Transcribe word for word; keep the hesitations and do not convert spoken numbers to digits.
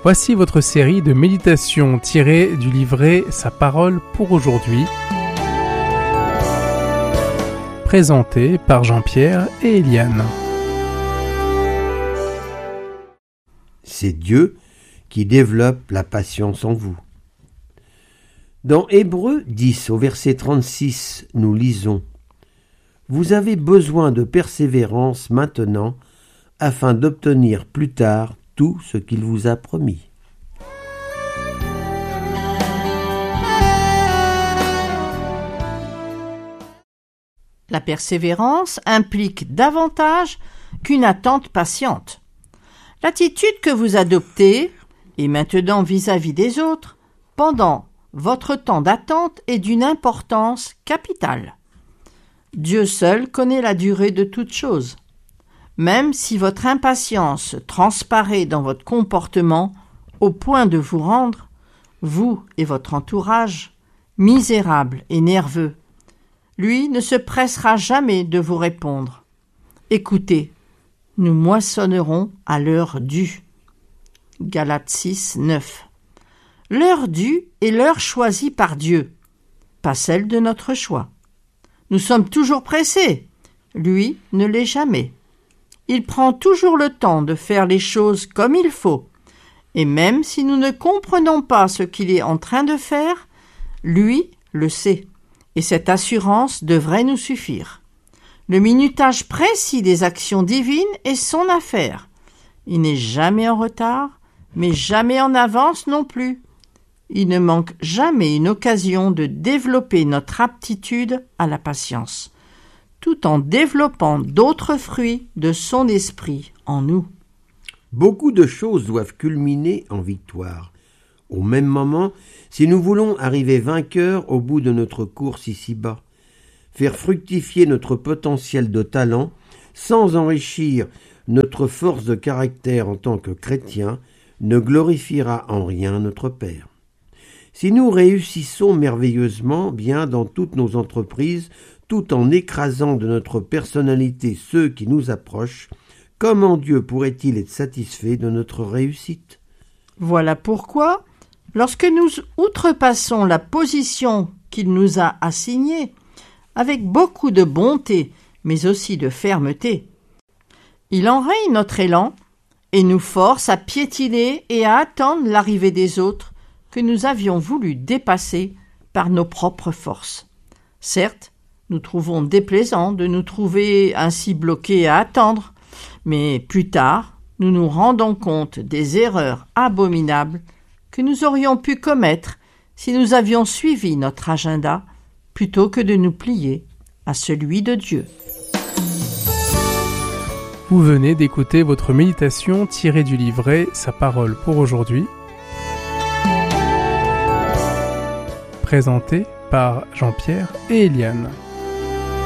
Voici votre série de méditations tirées du livret Sa parole pour aujourd'hui, présentée par Jean-Pierre et Eliane. C'est Dieu qui développe la patience en vous. Dans Hébreux dix, au verset trente-six, nous lisons « Vous avez besoin de persévérance maintenant, afin d'obtenir plus tard tout ce qu'il vous a promis. » La persévérance implique davantage qu'une attente patiente. L'attitude que vous adoptez, et maintenant vis-à-vis des autres, pendant votre temps d'attente est d'une importance capitale. Dieu seul connaît la durée de toute chose. Même si votre impatience transparaît dans votre comportement au point de vous rendre, vous et votre entourage, misérables et nerveux, lui ne se pressera jamais de vous répondre. Écoutez, nous moissonnerons à l'heure due. Galates six, neuf. L'heure due est l'heure choisie par Dieu, pas celle de notre choix. Nous sommes toujours pressés, lui ne l'est jamais. Il prend toujours le temps de faire les choses comme il faut, et même si nous ne comprenons pas ce qu'il est en train de faire, lui le sait, et cette assurance devrait nous suffire. Le minutage précis des actions divines est son affaire. Il n'est jamais en retard, mais jamais en avance non plus. Il ne manque jamais une occasion de développer notre aptitude à la patience, tout en développant d'autres fruits de son esprit en nous. Beaucoup de choses doivent culminer en victoire. Au même moment, si nous voulons arriver vainqueurs au bout de notre course ici-bas, faire fructifier notre potentiel de talent sans enrichir notre force de caractère en tant que chrétiens, ne glorifiera en rien notre Père. Si nous réussissons merveilleusement bien dans toutes nos entreprises, tout en écrasant de notre personnalité ceux qui nous approchent, comment Dieu pourrait-il être satisfait de notre réussite ? Voilà pourquoi, lorsque nous outrepassons la position qu'il nous a assignée, avec beaucoup de bonté, mais aussi de fermeté, il enraye notre élan et nous force à piétiner et à attendre l'arrivée des autres que nous avions voulu dépasser par nos propres forces. Certes, nous trouvons déplaisant de nous trouver ainsi bloqués à attendre, mais plus tard, nous nous rendons compte des erreurs abominables que nous aurions pu commettre si nous avions suivi notre agenda plutôt que de nous plier à celui de Dieu. Vous venez d'écouter votre méditation tirée du livret Sa parole pour aujourd'hui, présenté par Jean-Pierre et Eliane.